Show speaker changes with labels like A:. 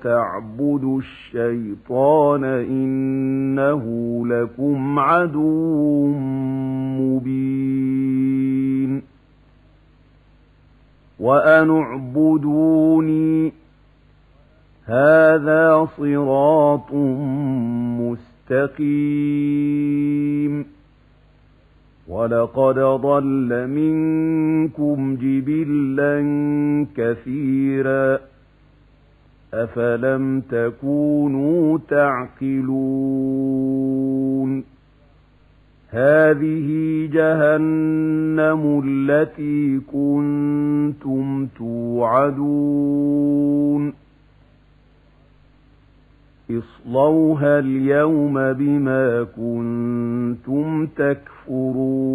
A: تعبدوا الشيطان إنه لكم عدو مبين وأن اعبدوني هذا صراط مستقيم ولقد ضل منكم جبلا كثيرا أفلم تكونوا تعقلون هذه جهنم التي كنتم توعدون اصلوها اليوم بما كنتم تكفرون